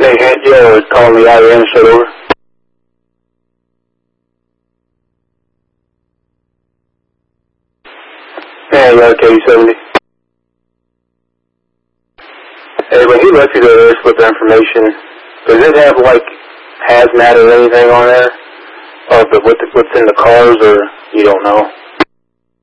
Hey, Joe is calling me out of the shut over. Hey, RK-70. Hey, when he lets you go there with the information, does it have, like, hazmat or anything on there? Or what's in the cars, or you don't know?